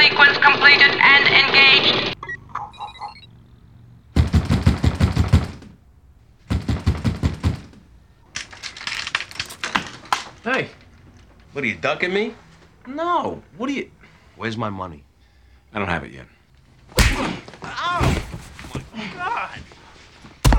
sequence completed and engaged. Hey. What are you, ducking me? No. What are you... Where's my money? I don't have it yet.